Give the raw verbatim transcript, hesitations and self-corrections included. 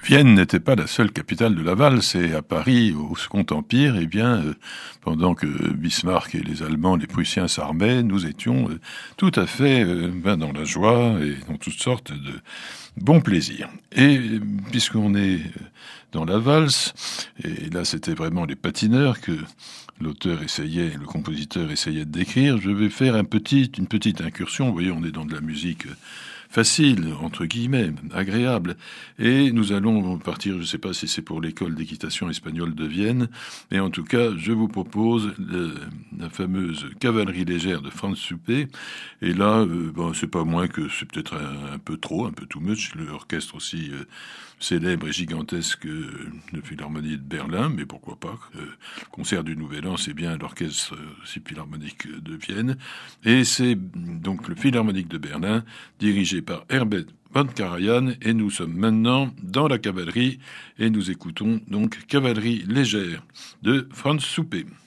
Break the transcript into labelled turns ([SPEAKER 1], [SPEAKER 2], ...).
[SPEAKER 1] Vienne n'était pas la seule capitale de la valse, et à Paris, au Second Empire, eh bien, euh, pendant que Bismarck et les Allemands, les Prussiens s'armaient, nous étions euh, tout à fait euh, ben, dans la joie et dans toutes sortes de bons plaisirs. Et euh, puisqu'on est euh, dans la valse, et là c'était vraiment les patineurs que l'auteur essayait, le compositeur essayait de décrire, je vais faire un petit, une petite incursion. Vous voyez, on est dans de la musique euh, facile, entre guillemets, agréable. Et nous allons partir, je ne sais pas si c'est pour l'école d'équitation espagnole de Vienne, mais en tout cas, je vous propose le, la fameuse cavalerie légère de Franz Suppé. Et là, euh, bon, c'est pas moins que c'est peut-être un, un peu trop, un peu too much, l'orchestre aussi euh, célèbre et gigantesque que le Philharmonie de Berlin, mais pourquoi pas. Euh, le concert du Nouvel An, c'est bien l'orchestre aussi philharmonique de Vienne. Et c'est donc le Philharmonique de Berlin, dirigé par Herbert von Karajan, et nous sommes maintenant dans la cavalerie, et nous écoutons donc Cavalerie légère de Franz Suppé.